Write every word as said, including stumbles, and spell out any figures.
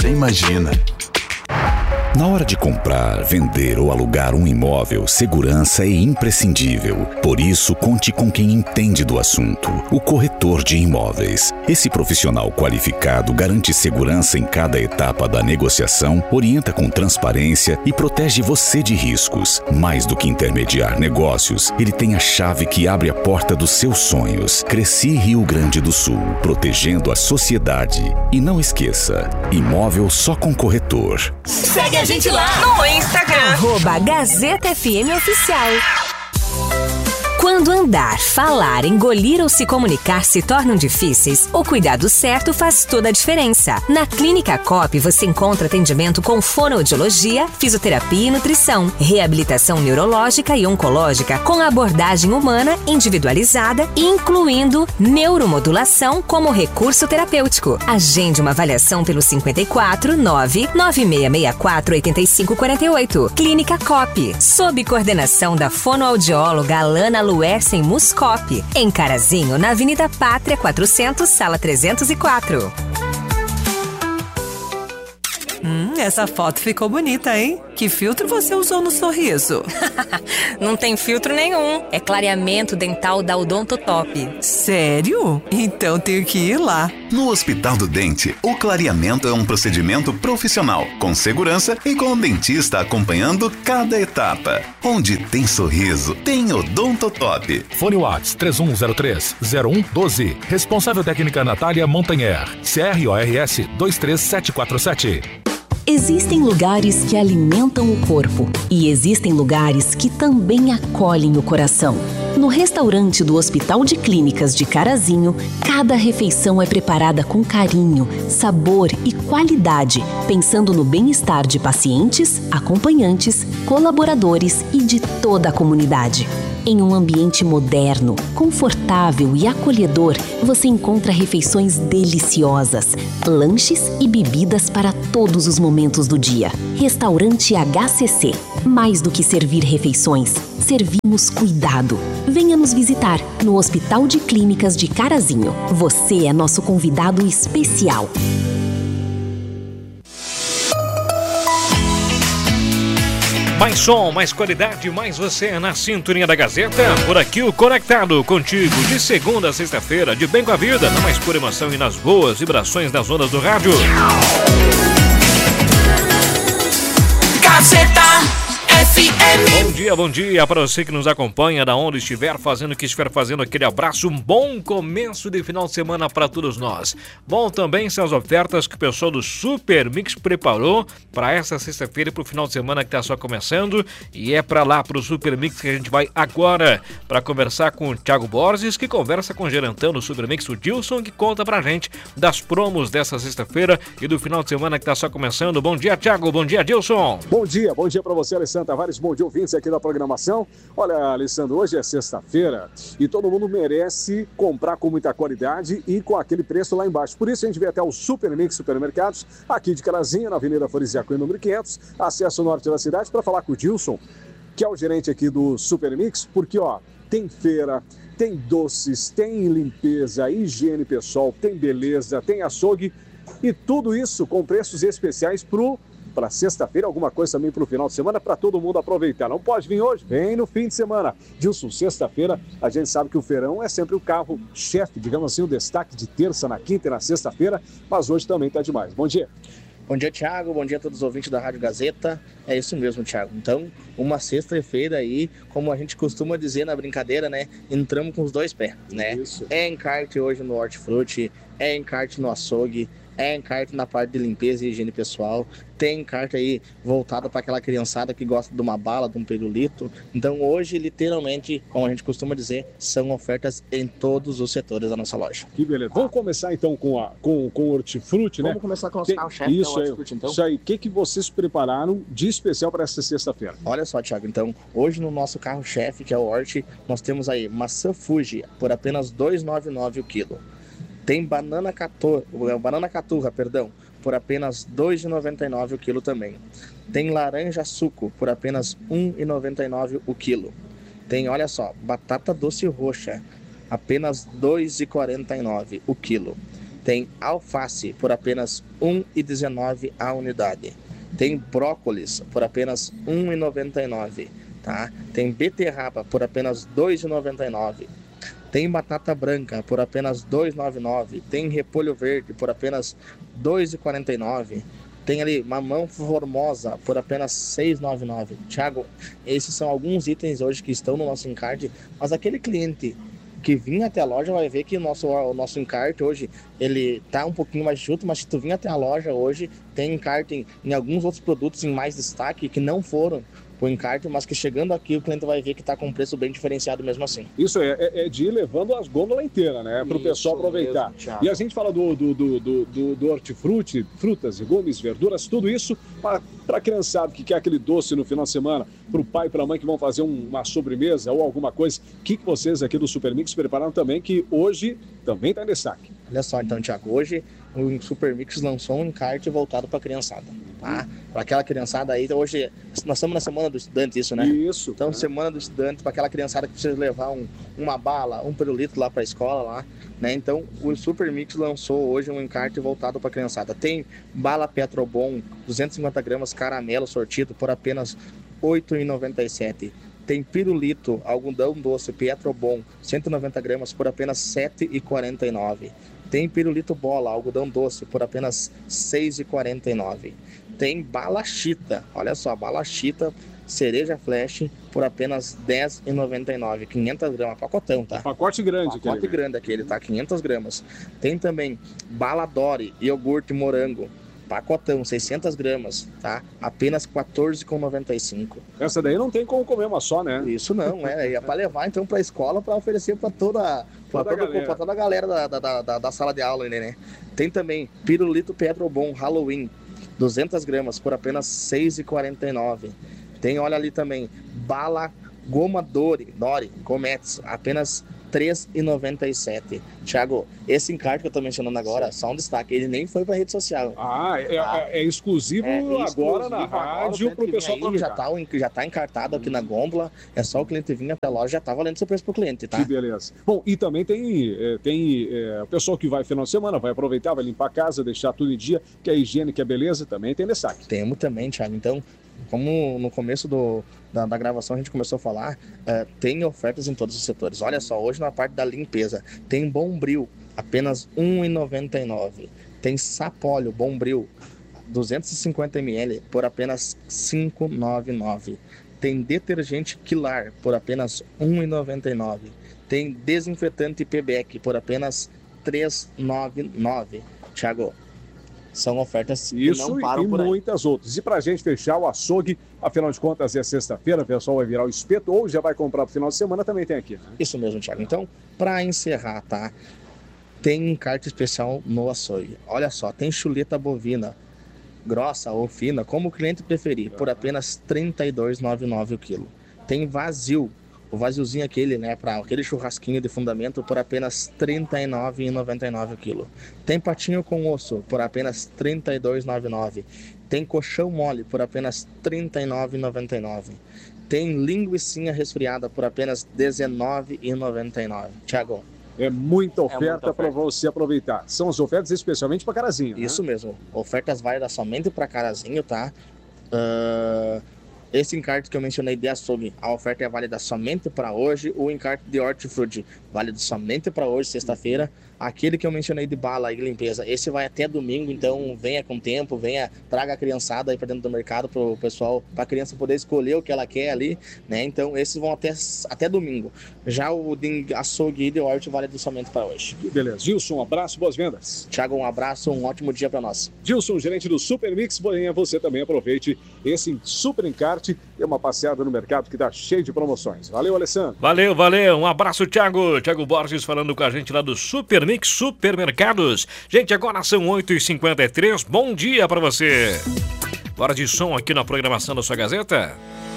Imagina. Na hora de comprar, vender ou alugar um imóvel, segurança é imprescindível. Por isso, conte com quem entende do assunto, o corretor de imóveis. Esse profissional qualificado garante segurança em cada etapa da negociação, orienta com transparência e protege você de riscos. Mais do que intermediar negócios, ele tem a chave que abre a porta dos seus sonhos. Cresci Rio Grande do Sul, protegendo a sociedade. E não esqueça, imóvel só com corretor. Segue a gente lá no Instagram. Arroba Gazeta F M Oficial. Quando andar, falar, engolir ou se comunicar se tornam difíceis, o cuidado certo faz toda a diferença. Na Clínica Cop você encontra atendimento com fonoaudiologia, fisioterapia e nutrição, reabilitação neurológica e oncológica com abordagem humana individualizada e incluindo neuromodulação como recurso terapêutico. Agende uma avaliação pelo cinquenta e quatro, nove nove seis seis quatro, oito cinco quatro oito. Clínica Cop, sob coordenação da fonoaudióloga Alana Luersen Muscop, em Carazinho, na Avenida Pátria quatrocentos, sala trezentos e quatro. Hum, essa foto ficou bonita, hein? Que filtro você usou no sorriso? Não tem filtro nenhum. É clareamento dental da Odontotop. Sério? Então tenho que ir lá. No Hospital do Dente, o clareamento é um procedimento profissional, com segurança e com o dentista acompanhando cada etapa. Onde tem sorriso, tem Odontotop. Fone Whats três um zero três, zero um um doze. Responsável técnica Natália Montanher. C R O R S dois três sete quatro sete. Existem lugares que alimentam o corpo e existem lugares que também acolhem o coração. No restaurante do Hospital de Clínicas de Carazinho, cada refeição é preparada com carinho, sabor e qualidade, pensando no bem-estar de pacientes, acompanhantes, colaboradores e de toda a comunidade. Em um ambiente moderno, confortável e acolhedor, você encontra refeições deliciosas, lanches e bebidas para todos os momentos do dia. Restaurante H C C. Mais do que servir refeições, servimos cuidado. Venha nos visitar no Hospital de Clínicas de Carazinho. Você é nosso convidado especial. Mais som, mais qualidade, mais você na sintonia da Gazeta. Por aqui o Conectado contigo de segunda a sexta-feira, de bem com a vida, na mais pura emoção e nas boas vibrações das ondas do rádio. Gazeta F M. Bom dia, bom dia para você que nos acompanha, da onde estiver fazendo o que estiver fazendo, aquele abraço, um bom começo de final de semana para todos nós. Bom também são as ofertas que o pessoal do Super Mix preparou para essa sexta-feira e para o final de semana que está só começando, e é para lá, para o Super Mix, que a gente vai agora para conversar com o Thiago Borges, que conversa com o gerentão do Super Mix, o Dilson, que conta pra gente das promos dessa sexta-feira e do final de semana que está só começando. Bom dia, Thiago, bom dia, Dilson. Bom dia, bom dia para você, Alessandro Tavares, bom dia, ouvintes aqui da programação. Olha, Alessandro, hoje é sexta-feira e todo mundo merece comprar com muita qualidade e com aquele preço lá embaixo. Por isso a gente veio até o Super Mix Supermercados, aqui de Carazinho, na Avenida Floriziaco, número quinhentos, acesso norte da cidade, para falar com o Dilson, que é o gerente aqui do Super Mix, porque, ó, tem feira, tem doces, tem limpeza, higiene pessoal, tem beleza, tem açougue e tudo isso com preços especiais pro para sexta-feira, alguma coisa também para o final de semana, para todo mundo aproveitar. Não pode vir hoje? Vem no fim de semana. Dilson, sexta-feira, a gente sabe que o feirão é sempre o carro-chefe, digamos assim, o destaque de terça, na quinta e na sexta-feira, mas hoje também está demais. Bom dia. Bom dia, Thiago. Bom dia a todos os ouvintes da Rádio Gazeta. É isso mesmo, Thiago. Então, uma sexta-feira aí, como a gente costuma dizer na brincadeira, né? Entramos com os dois pés, né? Isso. É encarte hoje no Hortifruti, é encarte no açougue, é encarte na parte de limpeza e higiene pessoal, tem encarte aí voltado para aquela criançada que gosta de uma bala, de um pirulito. Então hoje, literalmente, como a gente costuma dizer, são ofertas em todos os setores da nossa loja. Que beleza. Vamos começar então com, a, com, com o Hortifruti, né? Vamos começar com o que, carro-chefe, isso, né, o Hortifruti, então. Isso aí. O que, que vocês prepararam de especial para essa sexta-feira? Olha só, Thiago, então, hoje no nosso carro-chefe, que é o Horti, nós temos aí maçã Fuji por apenas dois reais e noventa e nove centavos o quilo. Tem banana caturra, banana caturra, perdão, por apenas dois reais e noventa e nove centavos o quilo também. Tem laranja suco por apenas um real e noventa e nove centavos o quilo. Tem, olha só, batata doce roxa, apenas dois reais e quarenta e nove centavos o quilo. Tem alface por apenas um real e dezenove centavos a unidade. Tem brócolis por apenas um real e noventa e nove centavos. Tá? Tem beterraba por apenas dois reais e noventa e nove centavos. Tem batata branca por apenas dois reais e noventa e nove centavos. Tem repolho verde por apenas dois reais e quarenta e nove centavos. Tem ali mamão formosa por apenas seis reais e noventa e nove centavos. Thiago, esses são alguns itens hoje que estão no nosso encarte, mas aquele cliente que vinha até a loja vai ver que o nosso, o nosso encarte hoje, ele tá um pouquinho mais junto, mas se tu vir até a loja hoje, tem encarte em, em alguns outros produtos em mais destaque que não foram o encarte, mas que chegando aqui o cliente vai ver que está com um preço bem diferenciado mesmo assim. Isso é, é, é de ir levando as gôndolas inteiras, né? Para o pessoal aproveitar. Mesmo, e a gente fala do, do, do, do, do, do hortifruti, frutas, legumes, verduras, tudo isso para a criançada que quer aquele doce no final de semana, para o pai e para a mãe que vão fazer um, uma sobremesa ou alguma coisa. O que, que vocês aqui do Super Mix prepararam também, que hoje também está em destaque? Olha só, então, Thiago, hoje o Super Mix lançou um encarte voltado para a criançada, tá? Para aquela criançada aí, hoje nós estamos na Semana do Estudante, isso, né? Isso. Então, né? Semana do Estudante, para aquela criançada que precisa levar um, uma bala, um pirulito lá para a escola, lá, né? Então, o Super Mix lançou hoje um encarte voltado para a criançada. Tem bala Petrobon, duzentos e cinquenta gramas, caramelo sortido por apenas oito reais e noventa e sete centavos. Tem pirulito, algodão doce, Petrobon, cento e noventa gramas por apenas sete reais e quarenta e nove centavos. Tem pirulito bola, algodão doce, por apenas seis reais e quarenta e nove centavos. Tem bala chita, olha só, bala chita, cereja flash, por apenas dez reais e noventa e nove centavos. quinhentas gramas, pacotão, tá? Pacote grande. Pacote aquele. grande aquele, tá? quinhentas gramas. Tem também bala Dory, iogurte morango, pacotão, seiscentas gramas, tá? Apenas quatorze reais e noventa e cinco centavos. Essa daí não tem como comer uma só, né? Isso não, é, é para levar então para a escola, para oferecer para toda, pra toda, toda, pra toda a galera da, da, da, da sala de aula, né? Tem também pirulito Petrobon Halloween, duzentas gramas por apenas seis reais e quarenta e nove centavos. Tem, olha ali também, bala Goma Dory, Dory, Gometes, apenas três reais e noventa e sete centavos. Thiago, esse encarte que eu tô mencionando agora, só um destaque, ele nem foi pra rede social. Ah, é, ah, é, é, exclusivo, é agora exclusivo na rádio agora, pro pessoal aí, já tá, já tá encartado aqui hum. na gôndola, é só o cliente vir até a loja, já tá valendo seu preço pro cliente, tá? Que beleza. Bom, e também tem, é, tem é, o pessoal que vai final de semana, vai aproveitar, vai limpar a casa, deixar tudo em dia, que é higiene, que é beleza, também tem destaque. Temos também, Thiago, então... Como no começo do, da, da gravação a gente começou a falar, uh, tem ofertas em todos os setores. Olha só, hoje na parte da limpeza, tem Bombril, apenas um real e noventa e nove centavos. Tem Sapólio Bombril, duzentos e cinquenta mililitros, por apenas cinco reais e noventa e nove centavos. Tem detergente Quilar, por apenas um real e noventa e nove centavos. Tem desinfetante Pebec, por apenas três reais e noventa e nove centavos. Thiago, são ofertas que Isso não param e por aí. Muitas outras. E pra gente fechar o açougue, afinal de contas é sexta-feira, o pessoal vai virar o espeto ou já vai comprar pro final de semana, também tem aqui. Né? Isso mesmo, Thiago. Então, pra encerrar, tá? Tem encarte especial no açougue. Olha só, tem chuleta bovina, grossa ou fina, como o cliente preferir, por apenas trinta e dois reais e noventa e nove centavos o quilo. Tem vazio, o vaziozinho aquele, né, para aquele churrasquinho de fundamento, por apenas trinta e nove reais e noventa e nove centavos o quilo. Tem patinho com osso, por apenas trinta e dois reais e noventa e nove centavos. Tem colchão mole, por apenas trinta e nove reais e noventa e nove centavos. Tem linguicinha resfriada, por apenas dezenove reais e noventa e nove centavos. Thiago, é muita oferta, é para você aproveitar. São as ofertas especialmente para Carazinho. Isso, né? Mesmo. Ofertas válidas somente para Carazinho, tá? Uh... Esse encarte que eu mencionei de açougue, a oferta é válida somente para hoje. O encarte de hortifruti, válido somente para hoje, sexta-feira. Aquele que eu mencionei de bala e limpeza, esse vai até domingo, então venha com tempo, venha, traga a criançada aí para dentro do mercado para o pessoal, para a criança poder escolher o que ela quer ali, né? Então esses vão até, até domingo. Já o de açougue e de horti válido somente para hoje. Beleza. Gilson, um abraço, boas vendas. Thiago, um abraço, um ótimo dia para nós. Gilson, gerente do Super Mix, porém você também aproveite esse super encarte e uma passeada no mercado que está cheio de promoções. Valeu, Alessandro. Valeu, valeu. Um abraço, Thiago. Thiago Borges falando com a gente lá do Super Mix Supermercados. Gente, agora são oito e cinquenta e três. Bom dia para você. Bora de som aqui na programação da sua Gazeta.